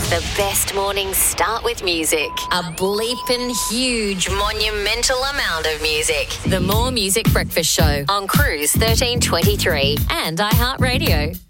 The best mornings start with music. A bleeping huge, monumental amount of music. The More Music Breakfast Show on Cruise 1323 and iHeartRadio.